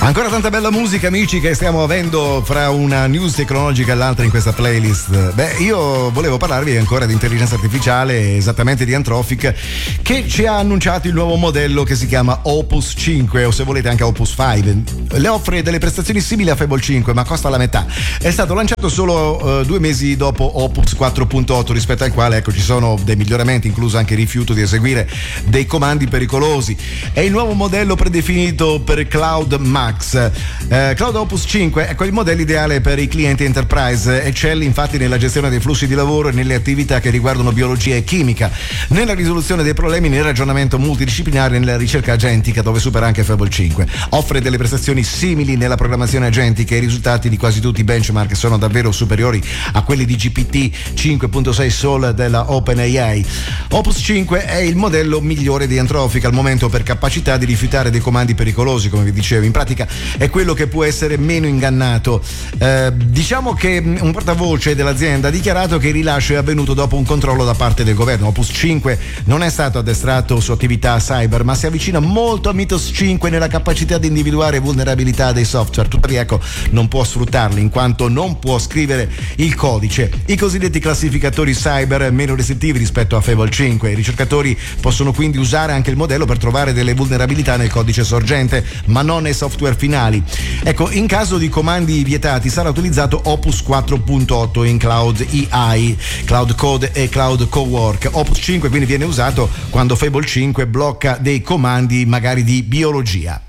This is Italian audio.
Ancora tanta bella musica, amici, che stiamo avendo fra una news tecnologica e l'altra in questa playlist. Beh, io volevo parlarvi ancora di intelligenza artificiale, esattamente di Anthropic, che ci ha annunciato il nuovo modello che si chiama Opus 5, o se volete anche Opus 5. Le offre delle prestazioni simili a Fable 5, ma costa la metà. È stato lanciato solo 2 mesi dopo Opus 4.8, rispetto al quale, ecco, ci sono dei miglioramenti, incluso anche il rifiuto di eseguire dei comandi pericolosi. È il nuovo modello predefinito per Cloud Max. Cloud Opus 5 è il modello ideale per i clienti enterprise. Eccelle infatti nella gestione dei flussi di lavoro e nelle attività che riguardano biologia e chimica, nella risoluzione dei problemi, nel ragionamento multidisciplinare e nella ricerca agentica, dove supera anche Fable 5. Offre delle prestazioni simili nella programmazione agentica e i risultati di quasi tutti i benchmark sono davvero superiori a quelli di GPT 5.6 Sol della OpenAI. Opus 5 è il modello migliore di Anthropic al momento per capacità di rifiutare dei comandi pericolosi, come vi dicevo. In pratica è quello che può essere meno ingannato. Diciamo che un portavoce dell'azienda ha dichiarato che il rilascio è avvenuto dopo un controllo da parte del governo. Opus 5 non è stato addestrato su attività cyber, ma si avvicina molto a Mythos 5 nella capacità di individuare vulnerabilità dei software. Tuttavia, ecco, non può sfruttarli in quanto non può scrivere il codice. I cosiddetti classificatori cyber meno restrittivi rispetto a Fable 5. I ricercatori possono quindi usare anche il modello per trovare delle vulnerabilità nel codice sorgente, ma non nei software finali. Ecco, in caso di comandi vietati sarà utilizzato Opus 4.8 in Cloud EI, Cloud Code e Cloud Cowork. Opus 5 quindi viene usato quando Fable 5 blocca dei comandi magari di biologia.